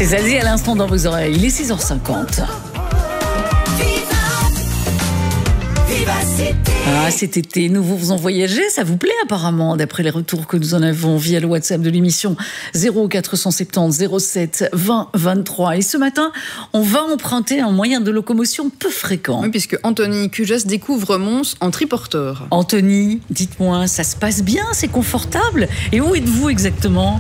C'est Zazie à l'instant dans vos oreilles. Il est 6h50. Ah, cet été, nous vous en voyagez, ça vous plaît apparemment, d'après les retours que nous en avons via le WhatsApp de l'émission 0470 07 20 23. Et ce matin, on va emprunter un moyen de locomotion peu fréquent. Oui, puisque Anthony Cujas découvre Mons en triporteur. Anthony, dites-moi, ça se passe bien, c'est confortable? Et où êtes-vous exactement?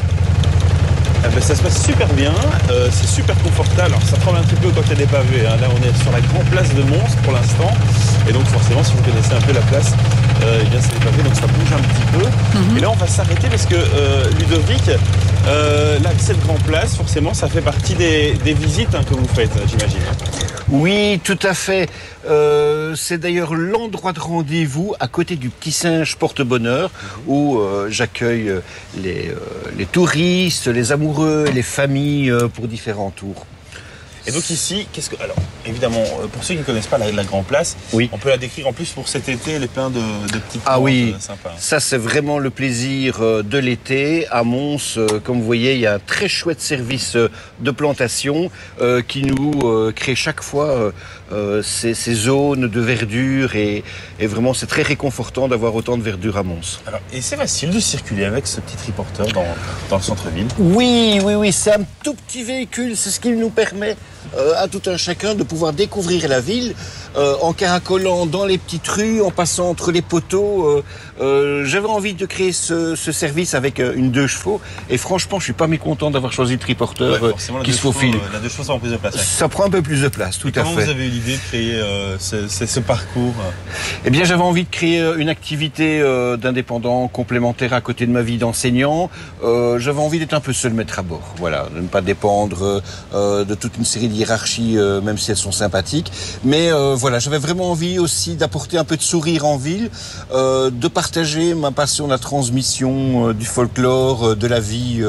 Ça se passe super bien, c'est super confortable. Alors ça tremble un petit peu quand il y a des pavés. Là on est sur la grande place de Mons pour l'instant. Et donc forcément si vous connaissez un peu la place, eh bien c'est des pavés donc ça bouge un petit peu. Et là on va s'arrêter parce que Ludovic, là cette grande place forcément ça fait partie des visites que vous faites, j'imagine. Oui, tout à fait. C'est d'ailleurs l'endroit de rendez-vous à côté du Petit Singe Porte-Bonheur où j'accueille les touristes, les amoureux, les familles pour différents tours. Et donc ici, alors évidemment, pour ceux qui ne connaissent pas la Grand Place, oui, on peut la décrire en plus pour cet été, elle est pleine de petites plantes sympas. Ça c'est vraiment le plaisir de l'été. À Mons, comme vous voyez, il y a un très chouette service de plantation qui nous crée chaque fois ces zones de verdure et vraiment c'est très réconfortant d'avoir autant de verdure à Mons. Alors, et c'est facile de circuler avec ce petit triporteur dans le centre-ville? Oui, c'est un tout petit véhicule, c'est ce qui nous permet à tout un chacun de pouvoir découvrir la ville en caracolant dans les petites rues, en passant entre les poteaux. J'avais envie de créer ce service avec une 2 chevaux et franchement je suis pas mécontent d'avoir choisi le triporteur qui se faufile. La 2 chevaux ça prend plus de place. Ça prend un peu plus de place, tout à fait. Comment vous avez eu l'idée de créer ce parcours? Eh bien j'avais envie de créer une activité d'indépendant complémentaire à côté de ma vie d'enseignant. J'avais envie d'être un peu seul maître à bord, voilà, de ne pas dépendre de toute une série de hiérarchies, même si elles sont sympathiques. Mais voilà, j'avais vraiment envie aussi d'apporter un peu de sourire en ville, de partager ma passion de la transmission, du folklore, de la vie,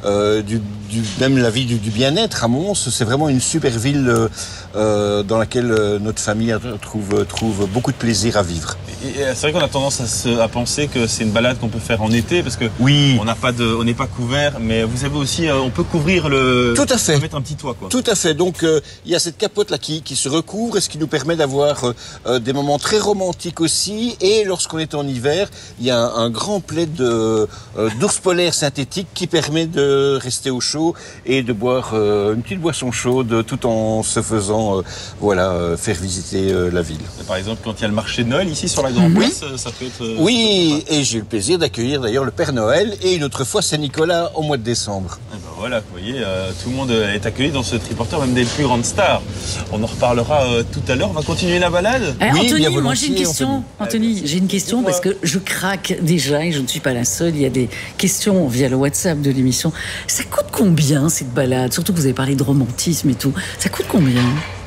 même la vie du bien-être à Mons. C'est vraiment une super ville dans laquelle notre famille trouve beaucoup de plaisir à vivre. Et c'est vrai qu'on a tendance à penser que c'est une balade qu'on peut faire en été parce que oui, on n'est pas couvert, mais vous savez aussi, on peut couvrir le. Tout à fait. Mettre un petit toit, quoi. Tout à fait. Donc il y a cette capote là qui se recouvre et ce qui nous permet d'avoir des moments très romantiques aussi. Et lorsqu'on est en hiver, il y a un grand plaid d'ours polaire synthétique qui permet de rester au chaud et de boire une petite boisson chaude tout en se faisant faire visiter la ville. Par exemple, quand il y a le marché de Noël ici sur la Grande Place, ça peut être. Oui, et j'ai eu le plaisir d'accueillir d'ailleurs le Père Noël et une autre fois Saint-Nicolas au mois de décembre. Et ben voilà, vous voyez, tout le monde est accueilli dans ce triporteur, même des plus grandes stars. On en reparlera tout à l'heure. On va continuer la balade. Anthony, moi j'ai une question. Anthony, j'ai une question parce que je craque déjà et je ne suis pas la seule. Il y a des questions via le WhatsApp de l'émission. Ça coûte combien cette balade? Surtout que vous avez parlé de romantisme et tout. Ça coûte combien?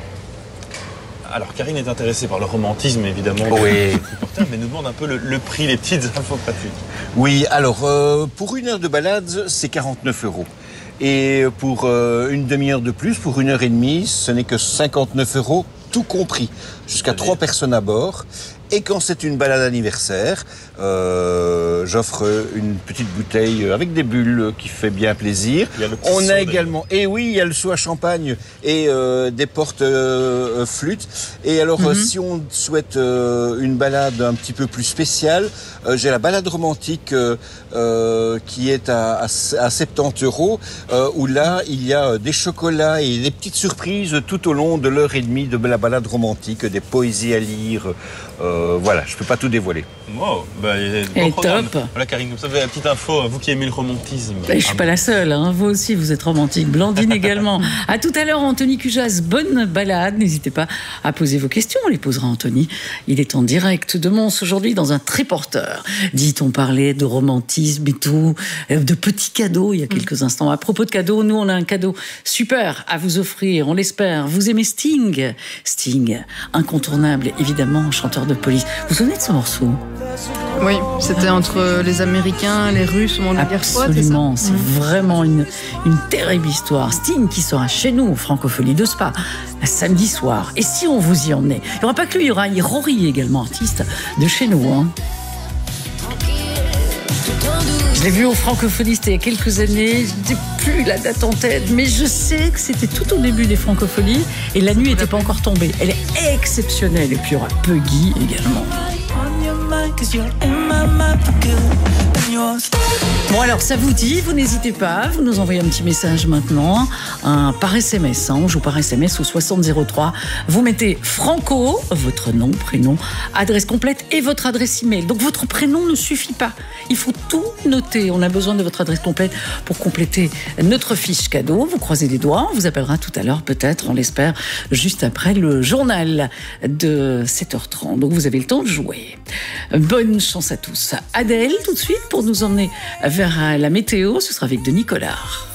Alors, Karine est intéressée par le romantisme, évidemment, mais nous demande un peu le prix, les petites infos pratiques. Oui, alors, pour une heure de balade, c'est 49 €. Et pour une demi-heure de plus, pour 1h30, ce n'est que 59 €, tout compris, jusqu'à 3 personnes à bord. Et quand c'est une balade anniversaire, j'offre une petite bouteille avec des bulles qui fait bien plaisir. On a également, et oui, il y a le seau à champagne et des portes flûtes. Et alors, si on souhaite une balade un petit peu plus spéciale, j'ai la balade romantique qui est à 70 €, où là, il y a des chocolats et des petites surprises tout au long de l'heure et demie de la balade romantique, des poésies à lire. Voilà, je peux pas tout dévoiler. Wow, top. Voilà Karine, comme ça vous avez la petite info, vous qui aimez le romantisme. Je suis pas la seule, hein. Vous aussi vous êtes romantique, Blandine également. À tout à l'heure Anthony Cujas, bonne balade, n'hésitez pas à poser vos questions, on les posera à Anthony. Il est en direct de Mons aujourd'hui dans un triporteur. Dit-on parlait de romantisme et tout, de petits cadeaux il y a quelques instants. À propos de cadeaux, nous on a un cadeau super à vous offrir, on l'espère. Vous aimez Sting? Sting, incontournable évidemment, chanteur de Police. Vous vous souvenez de ce morceau? Oui, c'était entre les Américains, les Russes au moment de la guerre froide. Absolument, c'est vraiment une terrible histoire. Sting qui sera chez nous, Francophonie de Spa, samedi soir. Et si on vous y emmenait? Il n'y aura pas que lui, il y aura Rory également, artiste de chez nous. Je l'ai vu au Francophonies il y a quelques années. Je n'ai plus la date en tête, mais je sais que c'était tout au début des Francophonies et la nuit n'était pas encore tombée. Elle est exceptionnelle. Et puis il y aura Puggy également. Bon alors ça vous dit, vous n'hésitez pas, vous nous envoyez un petit message maintenant, par SMS, on joue par SMS au 6003. Vous mettez Franco, votre nom, prénom, adresse complète et votre adresse email. Donc votre prénom ne suffit pas, il faut tout noter. On a besoin de votre adresse complète pour compléter notre fiche cadeau. Vous croisez les doigts, on vous appellera tout à l'heure peut-être, on l'espère, juste après le journal de 7h30. Donc vous avez le temps de jouer. Bonne chance à tous. Adèle tout de suite pour nous emmener vers la météo, ce sera avec Denis Collard.